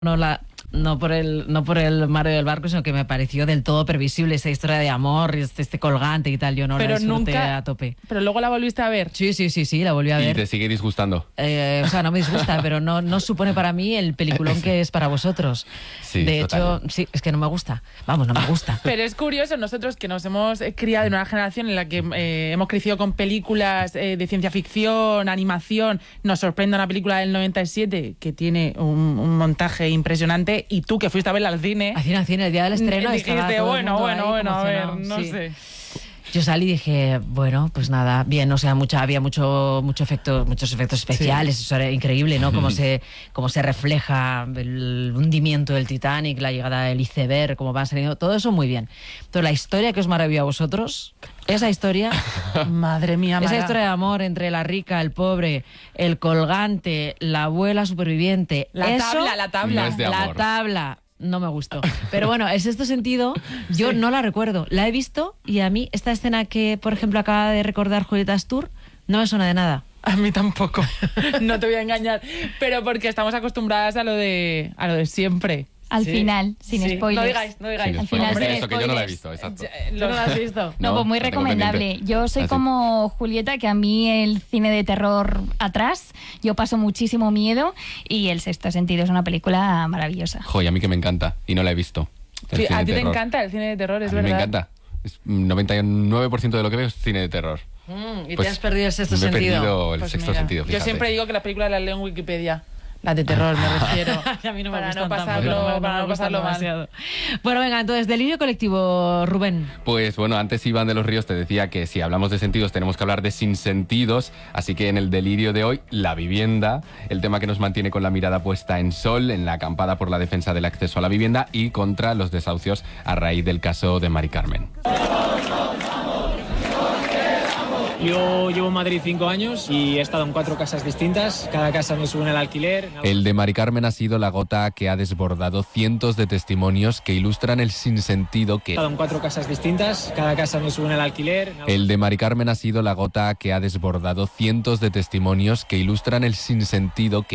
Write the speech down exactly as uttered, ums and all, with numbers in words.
No la no por el no por el Mario del barco, sino que me pareció del todo previsible esa historia de amor, este, este colgante y tal. Yo no pero la disfruté nunca, a tope. Pero luego la volviste a ver. Sí, sí, sí, sí, la volví a ver. ¿Y te sigue disgustando? Eh, o sea, no me disgusta, pero no, no supone para mí el peliculón que es para vosotros. Sí, de total. hecho, sí, es que no me gusta. Vamos, no me gusta. Pero es curioso, nosotros que nos hemos eh, criado en una generación en la que eh, hemos crecido con películas eh, de ciencia ficción, animación, nos sorprende una película del noventa y siete que tiene un, un montaje impresionante, y tú que fuiste a verla al cine... Al cine, al cine, el día del estreno dijiste, estaba todo el bueno, mundo bueno, ahí bueno, a ver, conmocionado, no sí. sé... Yo salí y dije, bueno, pues nada, bien, o sea, mucha, había mucho, mucho efecto, muchos efectos especiales, sí. Eso era increíble, ¿no? Cómo se, cómo se refleja el hundimiento del Titanic, la llegada del iceberg, cómo van saliendo, todo eso muy bien. Pero la historia que os maravilló a vosotros, esa historia, madre mía, esa Mara. historia de amor entre la rica, el pobre, el colgante, la abuela superviviente, la eso, tabla, la tabla, no es de la amor. tabla. No me gustó. Pero bueno, es este sentido, yo sí. no la recuerdo. La he visto y a mí esta escena que, por ejemplo, acaba de recordar Julieta Astur, no me suena de nada. A mí tampoco. No te voy a engañar. Pero porque estamos acostumbradas a lo de, a lo de siempre. Al sí. final, sin sí. spoilers. No digáis, no digáis. Al final, Hombre, sin eso que yo no la he spoilers. visto, exacto. ¿Tú no lo has visto? No, No, pues muy la tengo recomendable. pendiente. Yo soy Así. como Julieta, que a mí el cine de terror atrás, yo paso muchísimo miedo, y El sexto sentido es una película maravillosa. Joder, a mí que me encanta y no la he visto. El Sí, cine a de ti te terror. encanta el cine de terror, es a mí verdad. me encanta. Es noventa y nueve por ciento de lo que veo es cine de terror. Mm, y Pues te has perdido el sexto me he sentido. perdido el Pues sexto mira, sentido, yo fíjate. siempre digo que las películas las leo en Wikipedia. Las de terror, me refiero. A mí no me para gustan no pasarlo, tampoco, no, para me no gustan pasarlo mal. demasiado. Bueno, venga, entonces, delirio colectivo, Rubén. Pues bueno, antes Iván de los Ríos te decía que si hablamos de sentidos tenemos que hablar de sinsentidos, así que en el delirio de hoy, la vivienda, el tema que nos mantiene con la mirada puesta en Sol, en la acampada por la defensa del acceso a la vivienda y contra los desahucios a raíz del caso de Mari Carmen. Yo llevo en Madrid cinco años y he estado en cuatro casas distintas. Cada casa me suben el alquiler. El de Mari Carmen ha sido la gota que ha desbordado cientos de testimonios que ilustran el sinsentido que... He estado en cuatro casas distintas. Cada casa me suben el alquiler. El de Mari Carmen ha sido la gota que ha desbordado cientos de testimonios que ilustran el sinsentido que...